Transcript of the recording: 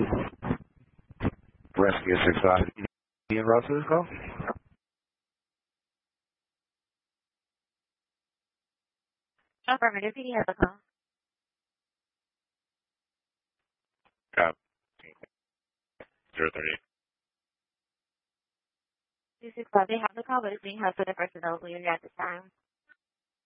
Rescue 65. Ian Ross to this call? Affirmative, you have a call. Yeah. 038. 265, they have the call, but it's being held for the first available unit at this time.